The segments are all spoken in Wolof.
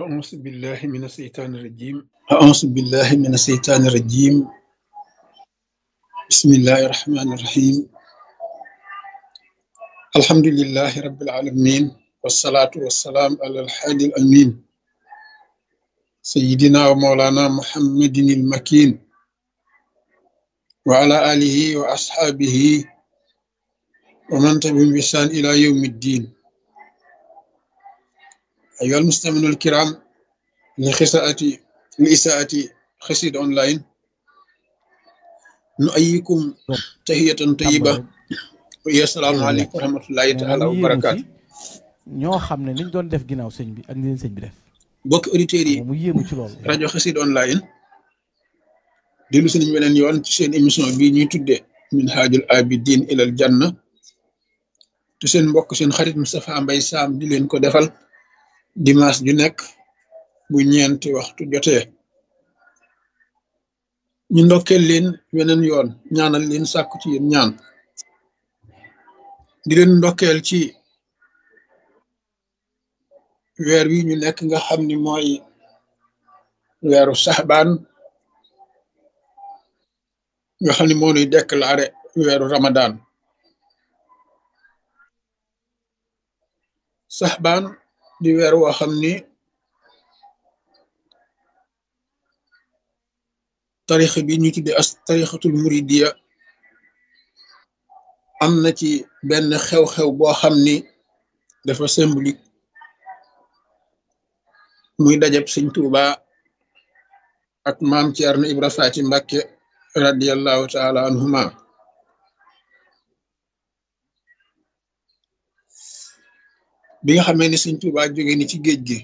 أعوذ بالله من الشيطان الرجيم أعوذ بالله من الشيطان الرجيم بسم الله الرحمن الرحيم الحمد لله رب العالمين والصلاة والسلام على الحادي الأمين سيدنا ومولانا محمد المكين وعلى آله وأصحابه ومن تبعهم بإحسان إلى يوم الدين أيها المستمعون الكرام لإساءة خسيد أونلاين نؤيكم تحية طيبة ويا السلام عليكم ورحمة الله تعالى وبركاته ñoo xam ne niñ doon def ginnaaw sëñ bi ak ni leen sëñ bi def bokk auditeurs yi mu yéemu ci loolu rajo Xassida online dellu si nañ beneen yoon ci seen émission bii ñuy tuddee Minhajul Abidin ilal Janna te seen mbokk seen xarit Moustapha Mbaye Sam di leen ko defal dimanche ju nekk bu ñeenti waxtu jotee ñu ndokkeel leen weneen yoon ñaanal leen sàkku ci yéen ñaan di leen ndokkeel ci weer wi ñu nekk nga xam ni mooy weeru saxbaan nga xam ni moo nuy déclaré weeru ramadan saxbaan di weer woo xam ni tarixa bi ñu tudde as tarixatul muridiya am na ci benn xew-xew boo xam ni dafa symbolique muy dajab sëñ Tuuba ak maam Ceerno Ibra Faati Mbàkke radiallahu taala anhuma bi nga xamee ni sëñ Tuuba jóge ni ci géej gi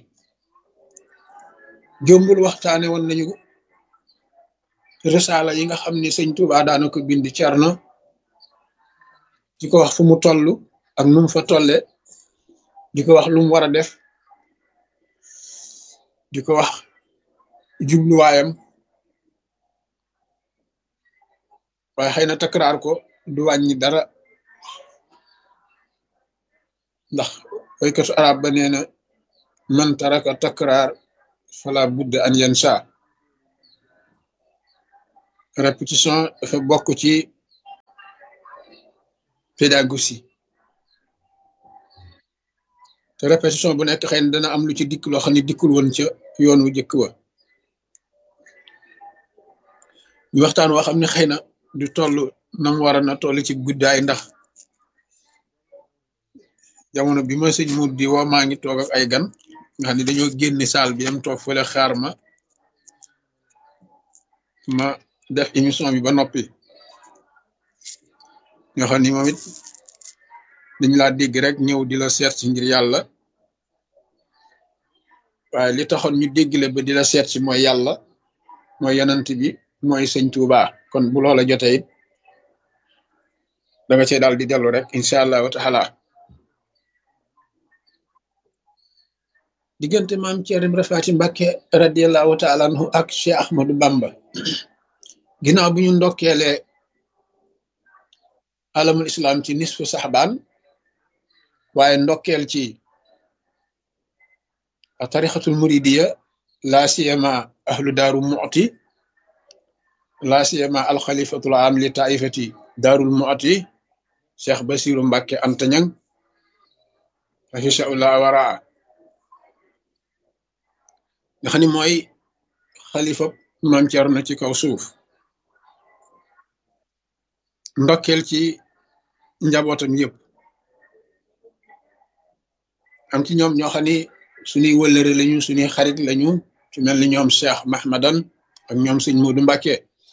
jombul waxtaane woon nañu risaala yi nga xam ni sëñ Tuuba daana ko bind Ceerno di ko wax fu mu toll ak nu mu fa tolle di ko wax lu mu war a def di ko wax jubluwaayam waaye xëy na takraar ko du wàññi dara ndax waykatu arab ba nee na man taraka takraar fala budda an yansa répétition dafa bokk ci pédagogie te répétition bu nekk xëy na dana am lu ci dikk loo xam ne dikkul woon ca yoon wu jëkk wa ñu waxtaan woo xam ne xëy na du toll nam war na toll ci guddaay ndax jamono bi ma sëñ Mour di woo maa ngi toog ak ay gan nga xam ne dañoo génni saal bi am toog fële xaar ma def émission bi ba noppi nga xam ni moom it dañ laa dégg rek ñëw di la seet si ngir yàlla waaye li taxoon ñu déggle ba di la seet si mooy yàlla mooy yanant bi mooy sëñ Tuuba kon bu loola jotee it da nga cee daal di dellu rek incha allahu taala diggante maam Ceerno Ibra Faati Mbàkke radiallahu taala anhu ak Cheikh Ahmadou Bamba ginnaaw bu ñu ndokkeelee alamul islam ci nisfu saxbaan waaye ndokkeel ci tarixatul muridiya laa siyama ahlu daaru mu'ti laa siyama alxalifatul am li taifati daarul mu'ti Cheikh Basiru Mbàkke Antañang afisaullah waraa nga xam ni mooy xalifa maam Ceerno ci kaw suuf ndokkeel ci njabootam yëpp am ci ñoom ñoo xam ni suñuy wëllëre lañu suñuy xarit lañu ci mel ni ñoom Cheikh Mahmadan ak ñoom sëñ Moodu Mbàkke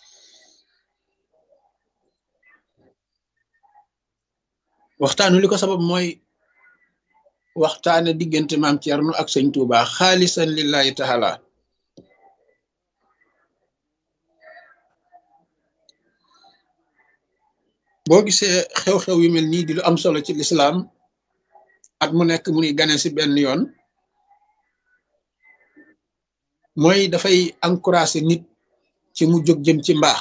waxtaanu li ko sabab mooy waxtaane diggante maam Ceerno ak sëñ Tuuba xaalisan lillahi taala boo gisee xew-xew yu mel nii di lu am solo ci lislaam at mu nekk mu nuy gane si benn yoon mooy dafay encouragé nit ci mu jóg jëm ci mbaax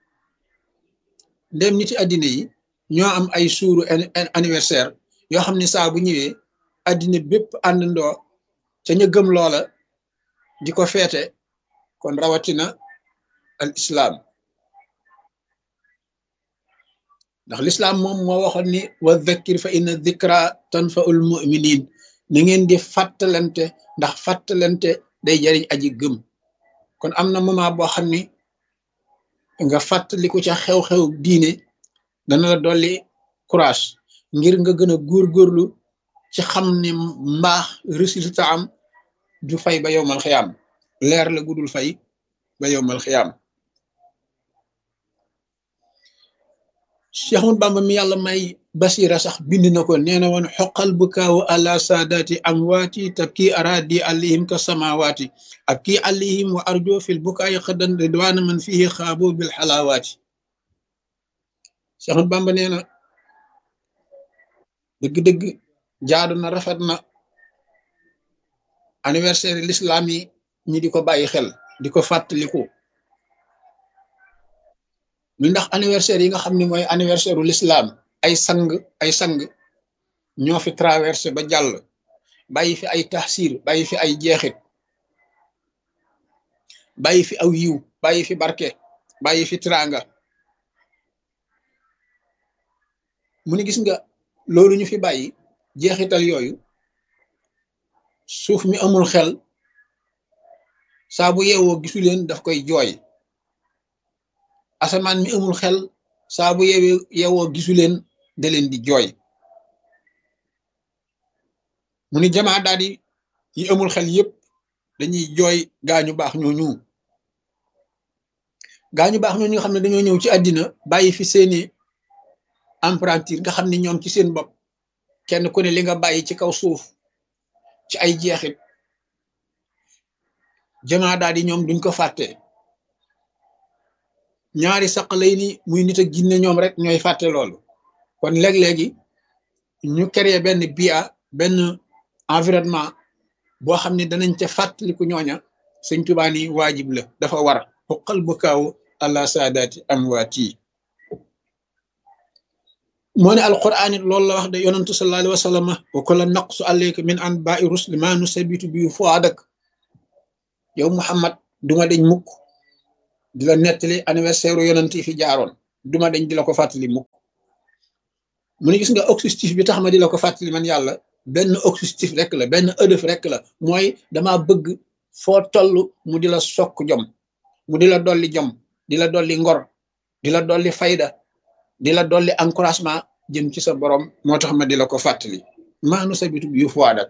ndem nit ci àddina yi ñoo am ay suuru anniversaire yoo xam ne saa bu ñëwee àddina bépp àndandoo ca ña gëm loola di ko feete kon rawatina al islam ndax l'islam moom moo waxoon ni wa dhakkir fa inna dhikra tanfaul muminin na ngeen di fàttalante ndax fàttalante day jariñ aji gëm kon am na moment boo xam ni nga fàttaliku ca xew-xew diine dana la dolli courage ngir nga gën a góorgóorlu ci xam ni mbaax résultat am du fay ba yowmal xiyaam leer la gudul fay ba yowmal xiyaam Cheikh Ahmadou Bamba mi yàlla may basira sax bind na ko nee na woon xoqal bu kaawu ala saadaati amwaati tabki aradi alayhim ka samawaati ab kii alayhim wa arjo fil bukaayi xëddan ridwaana man fihi xaabo bil xalaawaati Cheikh Ahmadou Bamba nee na dëgg-dëgg jaadu na rafet na anniversaire l'islam yi ñi di ko bàyyi xel di ko fàttaliku mi ndax anniversaire yi nga xam ne mooy anniversaire u l'islam ay sang ñoo fi traversé ba jàll bàyyi fi ay taxsir bàyyi fi ay jeexit bàyyi fi aw yiw bàyyi fi barke bàyyi fi tiraanga mu ni gis nga loolu ñu fi bàyyi jeexital yooyu suuf mi amul xel saa bu yeewoo gisu leen daf koy jooy asamaan mi amul xel saa bu yeewoo gisu leen da leen di jooy mu ni jamaa daal di yi amul xel yépp dañuy jooy gaañu baax ñooñu nga xam ne dañoo ñëw ci àddina bàyyi fi seeni emprunture nga xam ne ñoom ci seen bopp kenn ku ne li nga bàyyi ci kaw suuf ci ay jeexit jamaa daal di ñoom duñ ko fàtte ñaari saq lay ni muy nit ak jinne ñoom rek ñooy fàtte loolu kon léeg-léegi ñu créer benn bia benn environnement boo xam ne danañ ca fàttaliku ñooña Sëñ Tuubaa ni waajib la dafa war xuqal bu kaaw àla saadaati amwaati moo ne alquran it loolu la wax de yonantu sallallahu alayhi wa sallam wa kulla naqsu alayka min anba'i rusli ma nusabitu bi fuadak yow Muhammad duma deñ mukk di la nettali anniversaire yonent yi fi jaaroon duma deñ di la ko fàttali mukk mu ne gis nga objectif bi tax ma di la ko fàttali man yàlla benn objectif rek la benn ëdëf rek la mooy dama bëgg foo toll mu di la sokk jom mu di la dolli jom di la dolli ngor di la dolli fayda di la dolli encouragement jëm ci sa borom moo tax ma di la ko fàttali maanu sa bitu yu fuwaadak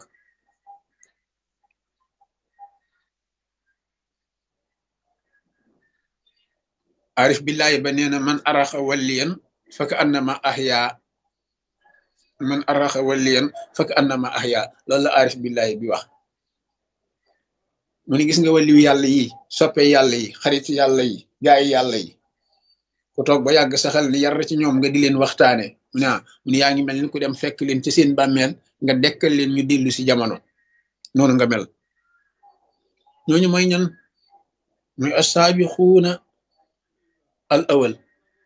arif billahi ba nee na man araxa walliyan faka annama ahya man araxa walliyan faka annama ahya loolu la arif billahi bi wax mu ne gis nga waliyu yàlla yi soppe yàlla yi xarit yàlla yi gaay yàlla yi ku toog ba yàgg sa xel ni yar ci ñoom nga di leen waxtaane mu ne yaa ngi mel ni ku dem fekk leen ci seen bàmmeel nga dekkal leen ñu dellu si jamono noonu nga mel ñooñu mooy ñan muy asaabiquuna al awal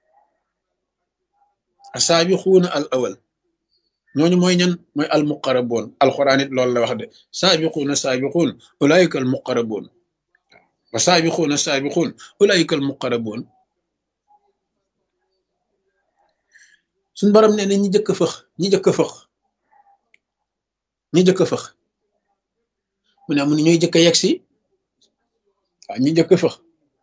asaabiquuna al awal ñooñu mooy ñan mooy al muqaraboon alquran it loolu la wax de saabiquuna saabiquun ulaayika al muqaraboon wa saabiquuna saabiquun ulaayika al muqaraboon suñ borom nee na ñi jëkk fëx ñi jëkk fëx mu ne amun ñooy jëkk a yegg si waaw ñi jëkk fëx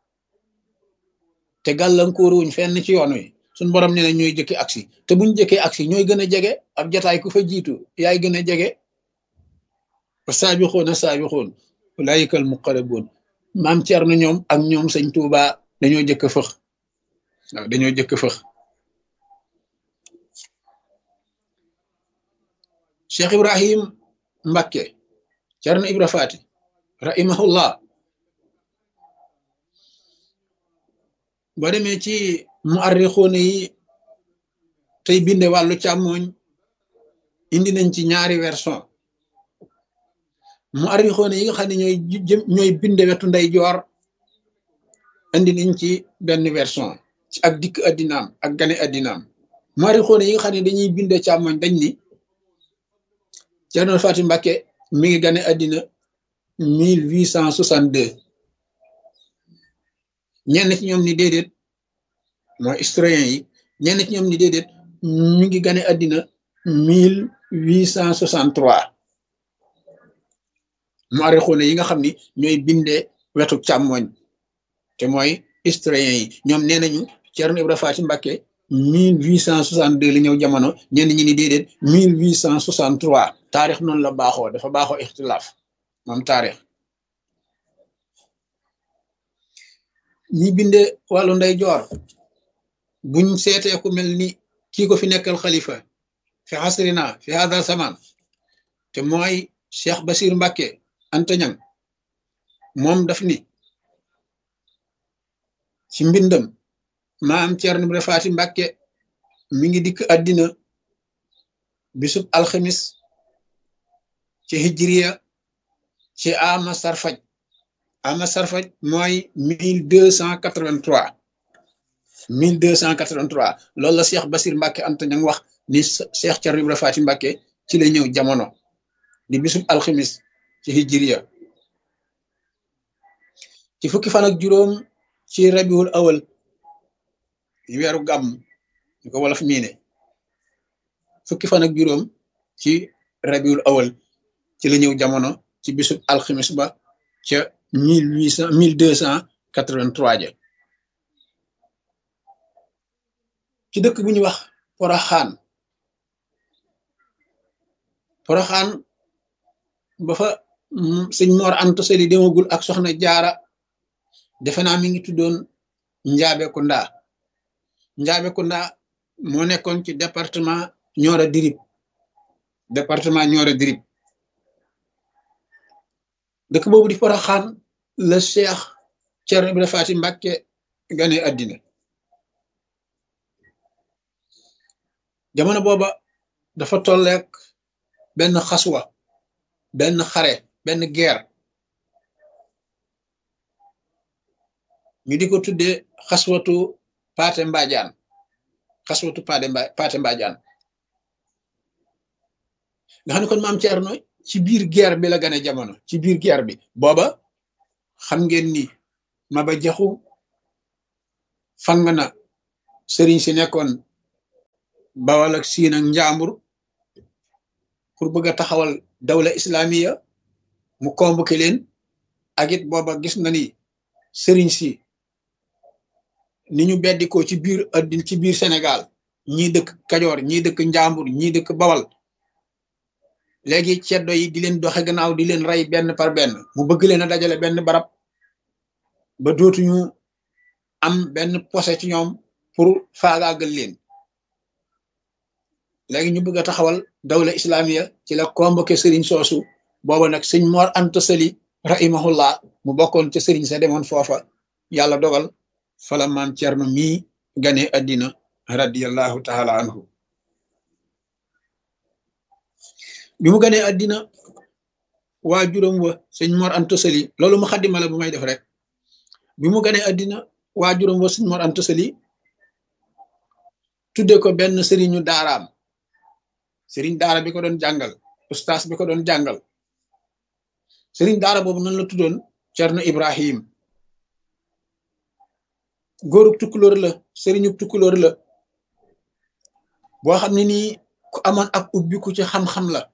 te gàllankooru wuñ fenn ci yoon wi suñ borom nee na ñooy jëkki aksi te buñ jëkkee aksi ñooy gën a jege ab jataay ku fa jiitu yaay gën a jege wa saabixoona saabixoon ulaayika al muqaraboon maam Cerno ñoom ak ñoom sëñ Tuuba dañoo jëkk fëx waaw dañoo jëkk fëx Cheikh Ibrahim Mbakke Cerno Ibra Faati rahimahullah boo demee ci muarrixoona yi tey binde wàllu càmmooñ indi nañ ci ñaari version muarrixoona yi nga xam ne ñooy binde wetu nday joor indi nañ ci benn version ci ak dikk addinaam ak gane addinaam muarrixoona yi nga xam ne dañuy binde càmmooñ dañ ni Cerno Faati Mbakke mi ngi gane addina 1862 ñenn ci ñoom ni déedéet mooy historien yi ñenn ci ñoom ni déedéet ñu ngi gane àddina 1863 muarixuuna yi nga xam ni ñooy bindee wetu càmmoñ te mooy historien yi ñoom nee nañu Ceerno Ibra Faati Mbàkke 1862 la ñëw jamono ñenn ñi ni déedéet 1863 taarix noonu la baaxoo dafa baaxoo ixtilaaf moom taarix ñi bindee wàllu ndey joor buñ seetee ku mel ni kii ko fi nekkal xalifa fi xasrina fi hada zaman te mooy Cheikh Basir Mbàkke Antañang moom daf ni ci mbindam maam Ceerno Ibra Faati Mbàkke mi ngi dikk àddina bisub alxamis ci hijriya ci ama sarfaj mooy 1283 loolu la Cheikh Basir Mbàkke Antañang wax ni Cheikh Ceerno Ibra Faati Mbàkke ci la ñëw jamono di bisub alxamis ci hijriya ci fukki fan ak juróom ci rabiul awal weeru gàmm ñu ko wolof miine fukki fan ak juróom ci rabiul awal ci la ñëw jamono ci bisub alxamis ba ca 1283 ja ci dëkk bu ñu wax Poroxaan ba fa sëñ Mor Anta Sali demagul ak soxna Jaara defe naa mi ngi tuddoon Njaabe-Kunda moo nekkoon ci département Nioro Dirib dëkk boobu di Poroxaan la Cheikh Ceerno Ibra Faati Mbàkke gane àddina jamono booba dafa tolleek benn xaswa benn xare benn guerre ñu di ko tuddee xaswatu Paate Mbaajaan nga xam ne kon maam Ceerno ci biir guerre bi la gane jamono ci biir guerre bi booba xam ngeen ni Maba Jaxu fang na sëriñ si nekkoon Bawal ak Siin ak Njaambur pour bëgg a taxawal dawla islamiya mu convoqué leen ak it booba gis na ni sëriñ si ni ñu beddikoo ci biir àddina ci biir Sénégal ñii dëkk Kajoor ñii dëkk Njaambur ñii dëkk Bawal léegi ceddo yi di leen doxe gannaaw di leen rey benn par benn mu bëgg leen a dajale benn barab ba dootuñu am benn posé ci ñoom pour faagaagal leen léegi ñu bëgg a taxawal dawla islamiya ci la convoqué sëriñ soosu booba nag sëñ Mor Anta Sali rahimahullah mu bokkoon ca sëriñ sa demoon foofa yàlla dogal fala maam Cerno mii gane àddina radiyallahu taala anhu bi mu ganee àddina waa juróom wa sëñ Mor Anta Sali loolu mu xaddima la bu may def rek bi mu ganee àddina waa juróom wa sëñ Mor Anta Sali tudde ko benn sëriñu daaraam sëriñ daara bi ko doon jàngal ustaas bi ko doon jàngal sëriñ daara boobu nan la tuddoon Cerno Ibrahim góorug tukkulóor la sëriñu tukkulóor la boo xam ne nii ku amoon ak ubbiku ci xam-xam la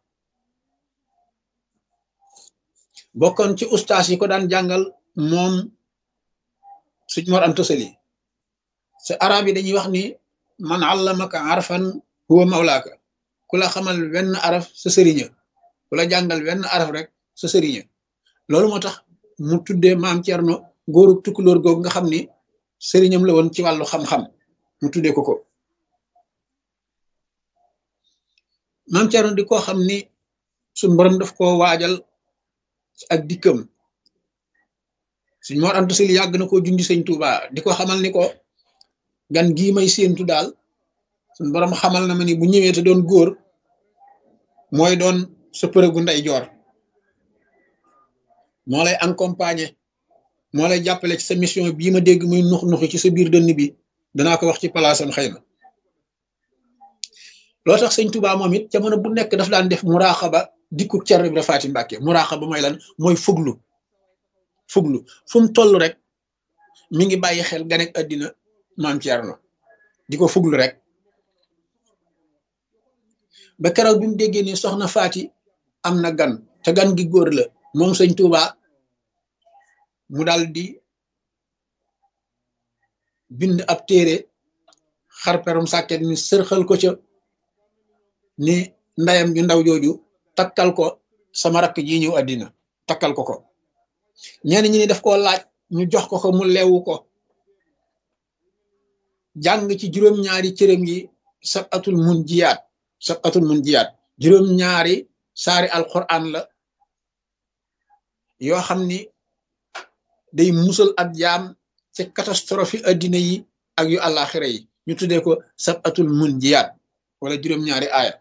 bokkoon ci ustaas yi ko daan jàngal moom sëñ Mor Anta Sali sa arab yi dañuy wax ni man allamaka arfan huwa mawlaaka ku la xamal wenn araf sa sëriña ku la jàngal wenn araf rek sa sëriña loolu moo tax mu tuddee maam Cerno góorug tukkulóor googu nga xam ni sëriñam la woon ci wàllu xam-xam mu tuddee ko maam Cerno di koo xam ni suñ borom daf koo waajal ak dikkam suñ Mor Anta Sali yàgg na koo jundi sëñ Tuuba di ko xamal ni ko gan gii may séentu daal suñ borom xamal na ma ni bu ñëwee te doon góor mooy doon sa përëgu ndey joor moo lay accompagner moo lay jàppale ci sa mission bii ma dégg muy nux ci sa biir dënn bi danaa ko wax ci palaasam xëy na loo tax sëñ Tuuba moom it jamono bu nekk daf daan def muraaxaba dikku Cerno Ibra Faati Mbàkke muraqaba mooy lan mooy fuglu fu mu toll rek mi ngi bàyyi xel ganek àddina maam Cerno di ko fuglu rek ba keroog bi mu déggee ni soxna Faati am na gan te gan gi góor la moom sëñ Tuuba mu dal di bind ab téere xarperum sàkket mi sërxal ko ca ni ndayam ju ndaw jooju takkal ko sama rakk ji ñëw àddina takkal ko ñenn ñi ni daf koo laaj ñu jox ko mu leewu ko jàng ci juróom-ñaari cërëm yi sabatul mun jiyaat juróom-ñaari saari alquran la yoo xam ni day musal ab jaam ci catastrophe yi addina yi ak yu àllaaxira yi ñu tuddee ko sabatul mun jiyaat wala juróom-ñaari aaya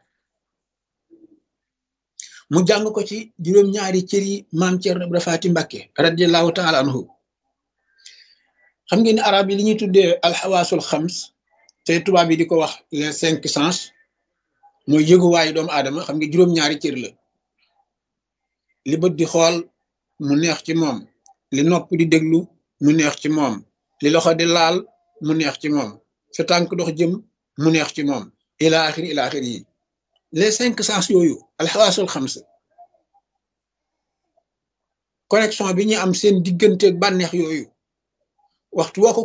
mu jàng ko ci juróom-ñaari cër yi maam Cerno Ibra Faati Mbàkke radiallahu taala anhu xam ngeen ni arab yi li ñuy tuddee alxawaasul xams te tubaab yi di ko wax les 5 sens mooy yëguwaayu doomu aadama xam nga juróom-ñaari cër la li bët di xool mu neex ci moom li nopp di déglu mu neex ci moom li loxo di laal mu neex ci moom sa tànk dox jëm mu neex ci moom ila axir yi les 5 sens yooyu alxawaasul xams connexion bi ñu am seen digganteeg bànneex yooyu waxtu woo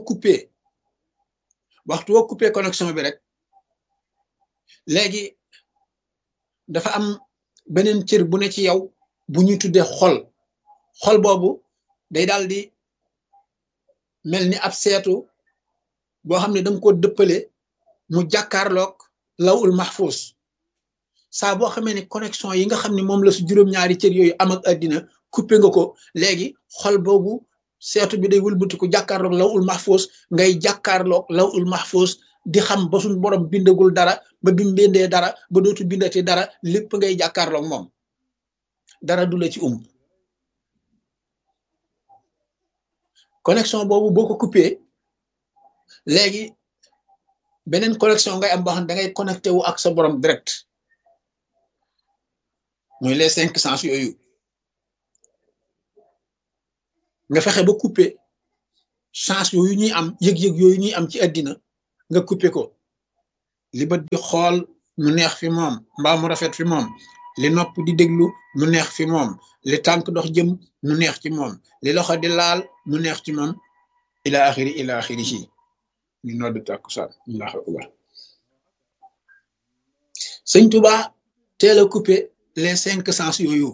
coupé connexion bi rek léegi dafa am beneen cër bu ne ci yow bu ñuy tuddee xol boobu day daal di mel ni ab seetu boo xam ne danga ko dëppale mu jàkkaarloog lawul mahfuz saa boo xamee ne connexion yi nga xam ne moom la su juróom-ñaari cër yooyu am ak àddina coupé nga ko léegi xol boobu seetu bi day wëlbatiku jàkkaarloog lawul mahfuz ngay jàkkaarloog lawul mahfuz di xam ba suñ borom bindagul dara ba bi mu bindee dara ba dootu bindati dara lépp ngay jàkkaarloog moom dara du la ci connexion boobu boo ko coupé léegi beneen connexion ngay am boo xam ne da ngay connecté wu ak sa borom direct mooy les 5 sens yooyu nga fexe ba coupé sens yooyu ñuy am yëg-yëg yooyu ñuy am ci àddina nga coupé ko li bët di xool mu neex fi moom mbaa mu rafet fi moom li nopp di déglu mu neex fi moom li tànk dox jëm mu neex ci moom li loxo di laal mu neex ci moom ila axiri ci ñu nodd tàkkusaan Allahu akbar sëñ Tuba teel a coupé les 5 sens yooyu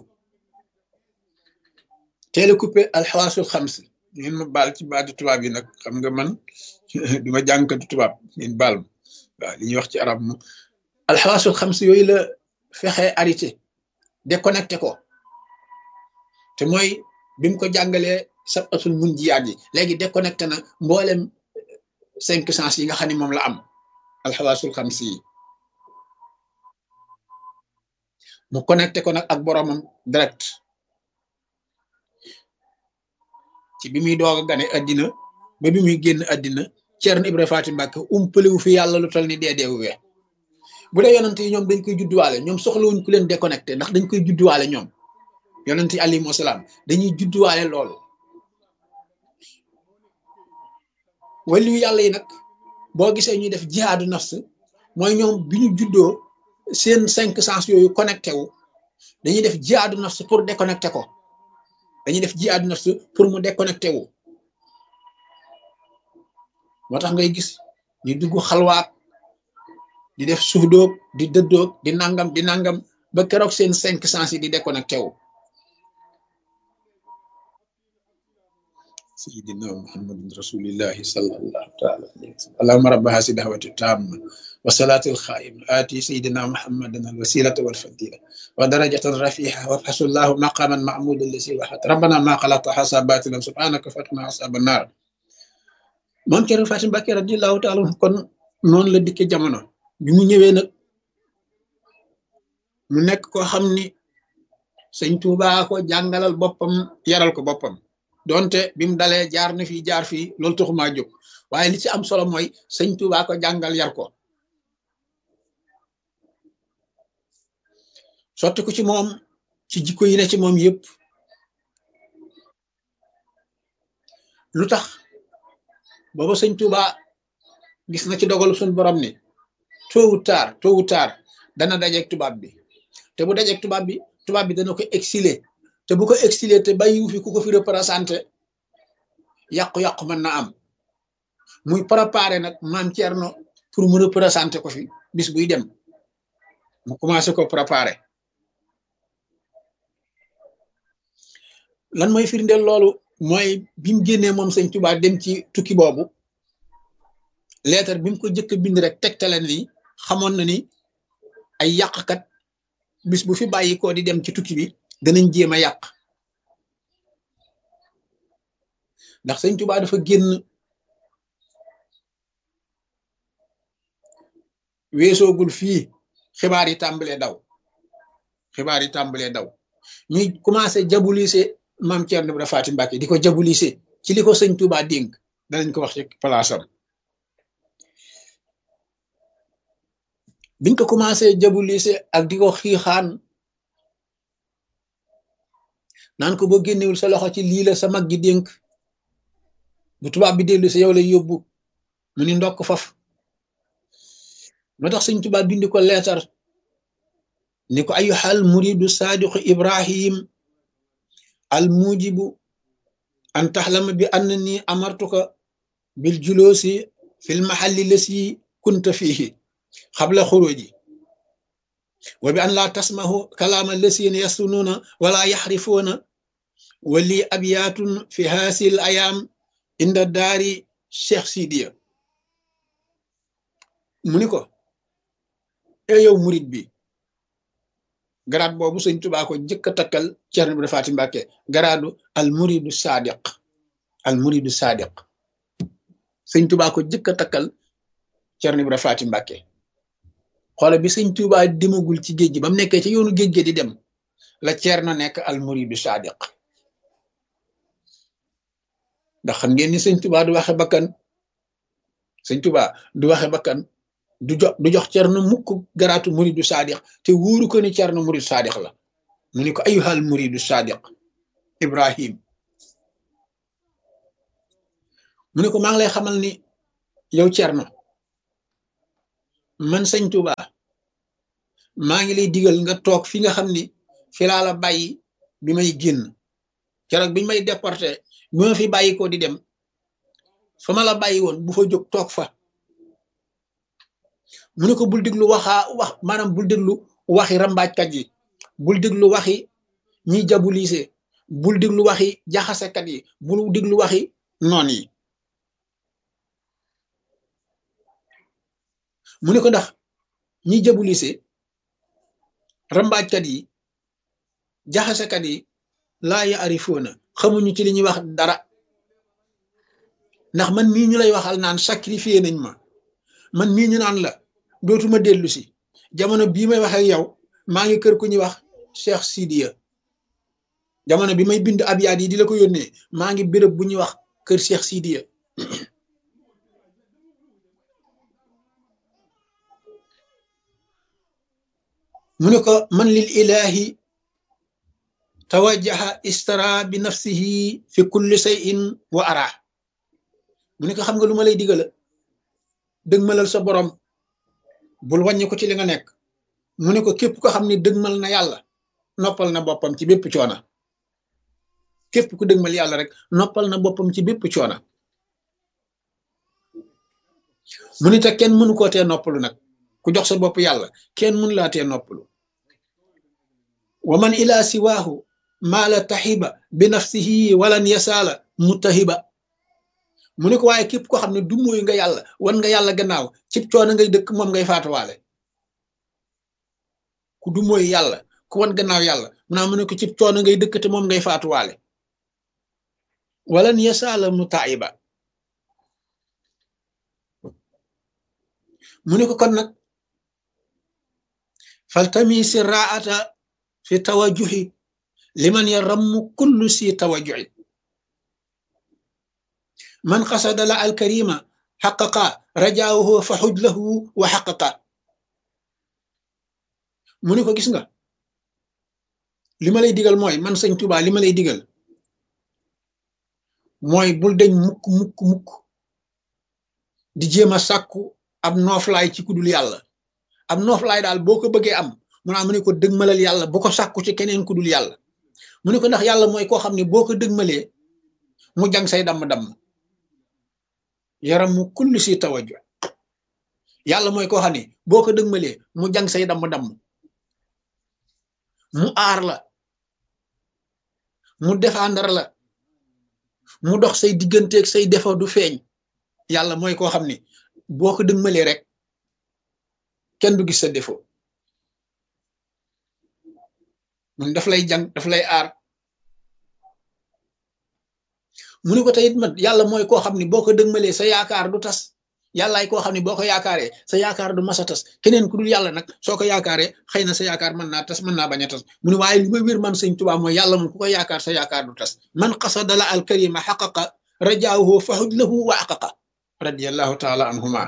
teel a coupé alxawaasul xams ngeen ma baal ci baati tubaab yi nag xam nga man duma jàngkatu tubaab ngeen baal ma waaw li ñuy wax ci arab mo alxawaasul xams yooyu la fexe arrêté déconnecté ko te mooy bi mu ko jàngalee sabatul mun jiyaat yi léegi déconnecté na mboolem 5 sens yi nga xam ne moom la am alxawaasul xams yi mu connecté ko nag ak boromam direct ci bi muy doog a gane àddina ba bi muy génn àddina Cerno Ibra Faati Mbàkke umpaliwu fi yàlla lu tol ni deedeewu wee bu dee yonent yi ñoom dañ koy judduwaale ñoom soxlawuñ ku leen déconnecté ndax dañ koy judduwaale ñoom yonent yi alayhimu salaam dañuy judduwaale loolu waliyu yàlla yi nag boo gisee ñuy def jihaadu nafs mooy ñoom bi ñu juddoo seen 5 sens yooyu connecté wu dañuy def jihaadu nafs pour déconnecté ko dañuy def jihaadu nafs pour mu déconnecté wu moo tax ngay gis ñu dugg xalwaat di def suufdoog di dëddoog di nangam ba keroog seen 5 sens yi di déconnecté wu sayyidina muhammadin rasulillahi sallallahu taala alayhi wa sallam allahumma rabba hasi da'wati tamma wa salatil khayim ati sayyidina muhammadan al wasilata wal fadila wa darajatan rafiha wa hasallahu maqaman mahmudan lasi wa hat rabbana ma khalaqta hasabatilan subhanaka fatna asaban nar moom Cerno Faati Mbàkke radiyallahu taala kon noonu la dikke jamono bi mu ñëwee nag mu nekk koo xam ni sëñ Tuubaa ko jàngalal boppam yaral ko boppam donte bi mu dalee jaar na fii jaar fii loolu taxumaa jóg waaye li ci am solo mooy sëñ Tuubaa ko jàngal yar ko sotti ko ci moom ci jikko yi ne ci moom yépp. lu tax booba sëñ Tuuba gis na ci dogalu suñ borom ni tôt ou tard dana dajeeg tubaab bi te bu dajeeg tubaab bi dana ko exiler te bu ko exiler te bàyyiwu fi ku ko fi représenté yàqu-yàqu mën na am muy préparé nag maam Thierno pour mu représenté ko fi bis buy dem mu commencé ko préparé. lan mooy firndeel loolu mooy bi mu génnee moom sëñ Tuubaa dem ci tukki boobu leetar bi mu ko jëkk bind rek tegtale ni xamoon na ni ay yàqkat bis bu fi bàyyi ko di dem ci tukki bi danañ jéem a yàq ndax sëñ Tuubaa dafa génn weesoogul fii xibaar yi tàmbalee daw ñuy commencé jabulise maam Thierno Ibra Faty Mbacké di ko jabulise ci li ko sëñ Tuubaa dénk danañ ko wax ci palaasam biñ ko commencé jabulise ak di ko xiixaan naan ko boo génnewul sa loxo ci lii la sa mag gi dénk bu tubaab bi dellu si yow lay yóbbu mu ni ndokk faf moo tax sëñ Tuubaa bindi ko leetar ni ko ayyuhal muridu saadiqu Ibrahim al mujibu an taxlama bi annani amartuka bil julusi fil mahalli lasi kunta fihi xabla xuruji wa bi an laa tasmahu kalaama lasina yasununa wala yaxrifuuna wa li abyaatun fi haasil ayaam inda daari Cheikh Sidiya mu ni ko yow murid bi garaat boobu sëñ Tuubaa ko jëkk a takkal Thierno Ibra Faty Mbacké garaadu al muridu sadiq sëñ Tuubaa ko jëkk a takkal Thierno Ibra Faty Mbacké xoola bi sëñ Tuubaa demagul ci géej gi ba mu nekkee ci yoonu géej gi di dem la Thierno nekk al muridu sadiq ndax xam ngeen ni sëñ Tuubaa du waxe bakkan du jox Thierno mukk garaatu muridu sadiq te wóoru ko ni Thierno muridu sadiq la mu ni ko ayyuhal muridu sadiq Ibrahim mu ni ko maa ngi lay xamal ni yow Thierno man sëñ Tuubaa maa ngi lay digal nga toog fi nga xam ni fi laa la bàyyi bi may génn keroog biñ may déporté bi ma fi bàyyi ko di dem fa ma la bàyyi woon bu fa jóg toog fa mu ne ko bul déglu maanaam bul déglu waxi rambaajkat yi bul déglu waxi ñiy jabulise bul déglu waxi jaxasekat yi bul déglu waxi noon yi mu ne ko ndax ñiy jabulise rambaajkat yi jaxasekat yi laa yaarifoona xamuñu ci li ñuy wax dara ndax man mii ñu lay waxal naan sacrifié nañ ma man mii ñu naan la dootuma dellu si jamono bii may wax ak yow maa ngi kër ku ñuy wax Cheikh Sidiya jamono bi may bind abyaat yi di la ko yónnee maa ngi béréb bu ñuy wax kër Cheikh Sidiya mu ne ko man lil ilahi tawajjaha istara bi nafsihi fi kulli shay'in wa ara mu ne ko xam nga lu ma lay digala dëgmalal sa borom bul wàññi ko ci li nga nekk mu ne ko képp ko xam ne dëgmal na yàlla noppal na boppam ci bépp coona képp ku dëgmal yàlla rek noppal na boppam ci bépp coona mu ne te kenn mënu koo tee noppalu nag ku jox sa bopp yàlla kenn mënu laa tee noppalu wa man ila siwaahu maala taxiba bi nafsihi walan yasaala mutahiba mu ne ko waaye képp koo xam ne du mooy nga yàlla wan nga yàlla gannaaw cib coono ngay dëkk moom ngay faatuwaale ku du mooy yàlla ku wan gannaaw yàlla mu ne ko cib coono ngay dëkk te moom ngay faatuwaale walan yasaala mutaiba mu ne ko kon nag faltamisi raata fi tawajuhi liman yarammu kullu si tawajuhi man xasada la alkarima xaqaqa rajaahu fa xuj lahu wa xaqaqa mu ne ko gis nga li ma lay digal mooy man sëñ Tuubaa li ma lay digal mooy bul deñ mukk mukk mukk di jéem a sàkku ab nooflaay ci kudul yàlla ab nooflaay daal boo ko bëggee am mu ne ko dëgmalal yàlla bu ko sàkku ci keneen kudul yàlla mu ne ko ndax yàlla mooy koo xam ne boo ko dëgmalee mu jang say damm-damm yaram mu kulli si tawaju yàlla mooy koo xam ne boo ko dëgmalee mu jang say damm-damm mu aar la mu défendre la mu dox say digganteeg say défaut du feeñ yàlla mooy koo xam ne boo ko dëgmalee rek kenn du gis sa défaut mun daf lay jang daf lay aar mu ne ko teyit man yàlla mooy koo xam ne boo ko dëgmalee sa yaakaar du tas yàllaay koo xam ne boo ko yaakaaree sa yaakaar du mas a tas keneen ku dul yàlla nag soo ko yaakaaree xëy na sa yaakaar mën naa tas mën naa bañ a tas mu ne waaye li ma wér man sëñ Tuubaa mooy yàlla moom ku ko yaakaar sa yaakaar du tas man qasadala al karima xaqaqa rajaahu fahuj lahu wa aqaqa radiallahu taala anhuma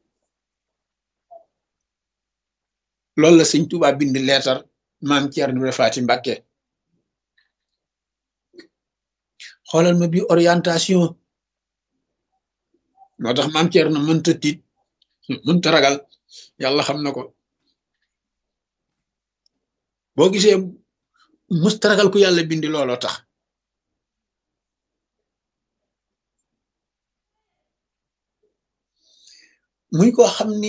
loolu la sëñ Tuubaa bind leetar maam Ceerno Ibra Faati Mbàkke xoolal ma bi orientation moo tax maam Ceerno mënta tiit mënta ragal yàlla xam na ko boo gisee mësta ragal ku yàlla bindi looloo tax muy koo xam ni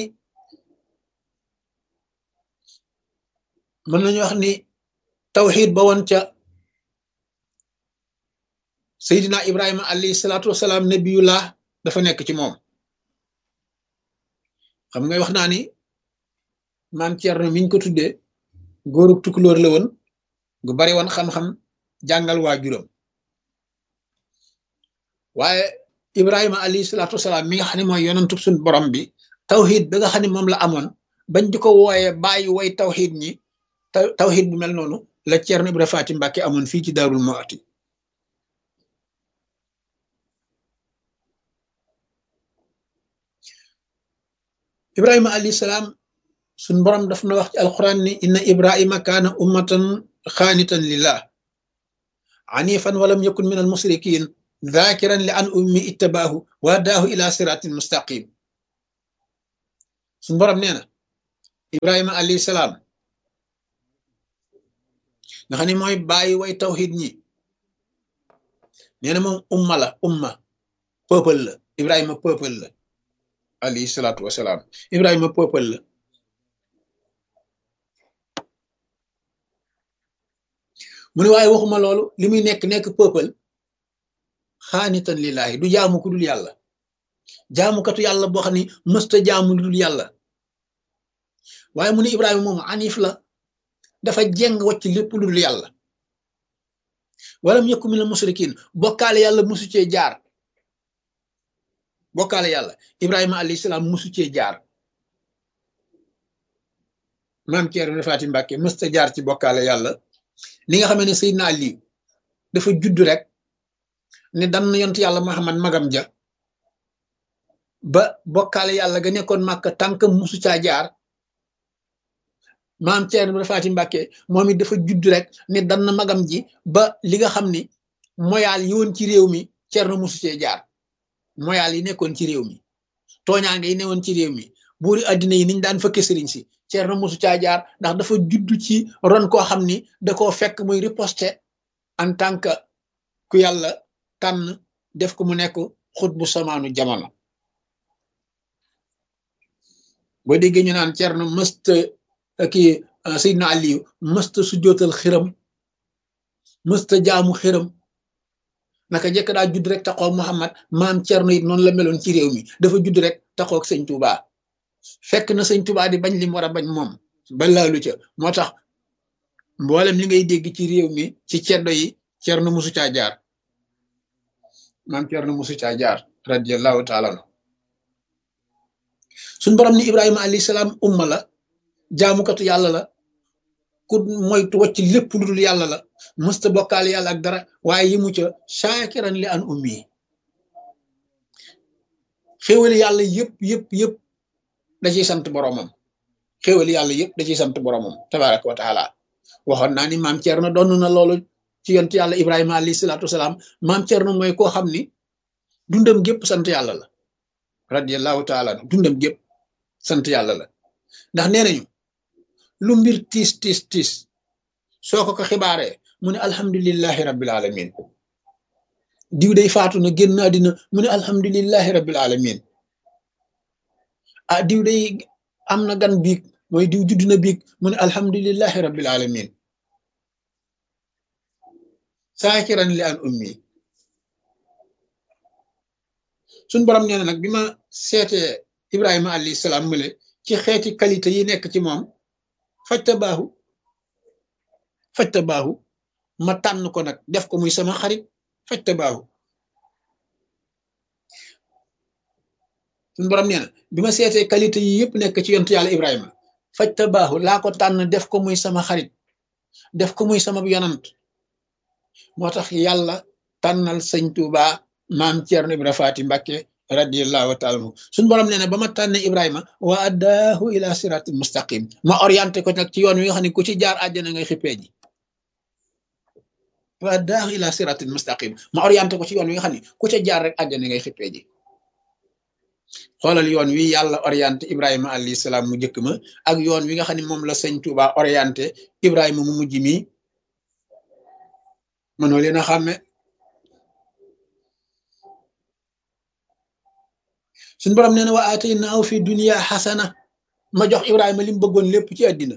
mën nañu wax ni tawxiid ba woon ca Seydina Ibrahima alayhi salaatu wasalaam nabiyullah dafa nekk ci moom xam nga wax naa ni maam Ceerno miñ ko tuddee góorub tukulóor la woon gu bari woon xam-xam jàngal waajuram waaye Ibrahima alayhi salaatu wasalaam mi nga xam ne mooy yonantub suñ borom bi tawxiid ba nga xam ne moom la amoon bañ di ko wooyee bàyyi way tawxiid ñi tawxiid bu mel noonu la Ceerno Ibra Faati Mbàkke amoon fii ci Daarul Muxti Ibrahima alayhi salaam suñ borom daf na wax ci alquran ni inna Ibrahima kaana ummatan xaanitan lillah anifan walam yakun min al musrikin dhakiran li an ummi ittabaahu wa daahu ila siratin mustaqim suñ borom nee na Ibrahima alayhi salaam nga xam ne mooy bàyyi way tawxiid ñi nee na moom umma peuple la Ibrahima peuple la alayhi salaatu wasalaam Ibrahima peuple la mu ne waaye waxuma loolu li muy nekk peuple xaanitan lillahi du jaamu ku dul yàlla jaamukatu yàlla boo xam ne mësta jaamu lu dul yàlla waaye mu ne Ibrahima moom anif la dafa jeng wacc lépp lu dul yàlla walam yakun minal musrikin bokkaale yàlla musu cee jaar bokkaale yàlla Ibrahima alayhi salaam musu cee jaar maam Ceerno Faati Mbàkke mësta jaar ci bokkaale yàlla li nga xamee ne Seydina Ali dafa judd rek ne dan na yont yàlla Muhammad magam ja ba bokkaale yàlla ga nekkoon Màkka tànkam musu caa jaar maam Ceerno Faati Mbàkke moom it dafa judd rek ne dan na magam ji ba li nga xam ni moyaal yi woon ci réew mi Ceerno musu cee jaar moyaal yi nekkoon ci réew mi tooñaange yi newoon ci réew mi buuri addina yi niñ daan fëkke sëriñ si Ceerno musu caa jaar ndax dafa judd ci ron koo xam ni da koo fekk muy riposte en tant que ku yàlla tànn def ko mu nekk xut bu samaanu jamono boo déggee ñu naan Ceerno mësta kii Seydina Aliyu mësta sujjootal xiram mësta jaamu xiram naka jekk daa judd rek taxoo Muhammad maam Ceerno it noonu la meloon ci réew mi dafa judd rek taxoo ak sëñ Touba fekk na sëñ Touba di bañ li mu war a bañ moom ba laalu ca moo tax mboolem li ngay dégg ci réew mi ci ceddo yi Ceerno musu caa jaar maam Ceerno musu caa jaar radiyallahu taala anhu suñ borom ni Ibrahima alayhi salaam umma la jaamukatu yàlla la ku moytu wacc lépp lu dul yàlla la mësta bokkaale yàlla ak dara waaye yi mu ca shaakiran li an ummi xéwali yàlla yëpp da ciy sant boromam xéwali yàlla yëpp da ciy sant boromam tabaraka wa taala waxoon naa ni maam Thierno doon na loolu ci yonent yàlla Ibrahima alayhi salaatu wasalaam maam Thierno mooy koo xam ni dundam gépp sant yàlla la radiyallahu taala dundam gépp sant yàlla la ndax nee nañu lu mbir tiis tiis tiis soo ko xibaaree mu ne alhamdulillahi rabbil alamin diw day faatu na génn àddina mu ne alhamdulillahi rabbil alamin ah diw day am na gan biig mooy diw judd na biig mu ne alhamdulillahi rabbil alamin saakiran li an ummi suñ borom nee na nag bi ma seetee Ibrahima alayhi salaam mële ci xeeti qualité yi nekk ci moom fajta baaxu ma tànn ko nag def ko muy sama xarit fajta baaxu suñ borom nee na bi ma seetee qualité yi yëpp nekk ci yontu yàlla Ibrahima fajta baaxu laa ko tànn def ko muy sama xarit def ko muy sama yonant moo tax yàlla tànnal sëñ Tuuba maam Ceerno Ibra Faati Mbàkke radiyallahu taala anhu suñ borom nee na ba ma tànne Ibrahima wa addaahu ila siratil mustaqim ma orienté ko nag ci yoon wi nga xam ne ku ci jaar àjjana ngay xippee ji wa addaahu ila siratil mustaqim ma orienté ko ci yoon wi nga xam ne ku ca jaar rek àjjana ngay xippee ji xoolal yoon wi yàlla orienté Ibrahima alayhi salaam mu njëkk ma ak yoon wi nga xam ne moom la sëñ Tuuba orienté Ibrahima mu mujj mi mënoo leen a xàmme suñu borom nee na wa ataynaahu fi dunya xasana ma jox Ibrahima li mu bëggoon lépp ci àddina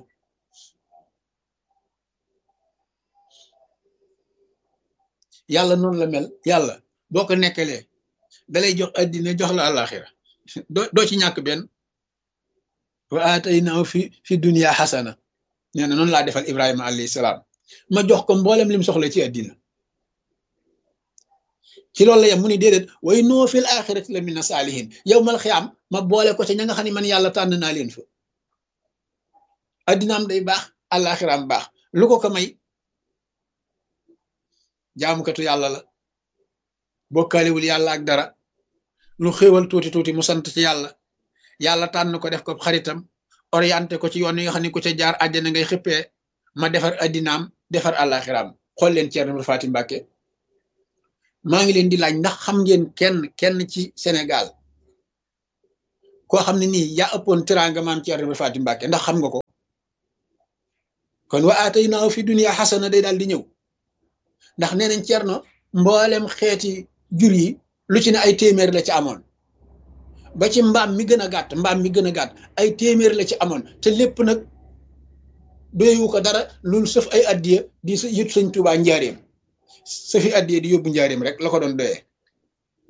yàlla noonu la mel yàlla boo ko nekkalee dalay jox àddina jox la àllaaxira doo ci ñàkk benn wa ataynaahu fi dunya xasana nee na noonu laa defal Ibrahima alayhi salaam ma jox ko mboolem lim soxla ci àddina ci loolu la yem mu ni déedéet way noo fil axirati la mina saalihin yow mal xiyaam ma boole ko ca ña nga xam ne man yàlla tànn naa leen fa addinaam day baax àllaaxiraam baax lu ko ko may jaamukatu yàlla la bokkaalewul yàlla ak dara lu xéewal tuuti tuuti mu sant ci yàlla tànn ko def ko xaritam orienté ko ci yoon yi nga xam ne ku ca jaar àjjana ngay xippee ma defar addinaam defar àllaaxiraam xool leen Ceerno Ibra Faati Mbàkke maa ngi leen di laaj ndax xam ngeen kenn ci Sénégal koo xam ne nii yaa ëppoon teraanga maam Ceerno Ibra Faati Mbàkke ndax xam nga ko kon wa ataynaahu fi dunya xasana day daal di ñëw ndax nee nañ Ceerno mboolem xeeti jur yi lu ci ne ay téeméer la ci amoon ba ci mbaam mi gën a gàtt ay téeméer la ci amoon te lépp nag doyewu ko dara loolu sëf ay addiya di yët sëñ Tuubaa njaareem sëfi addiya di yóbbu njaareem rek la ko doon doyee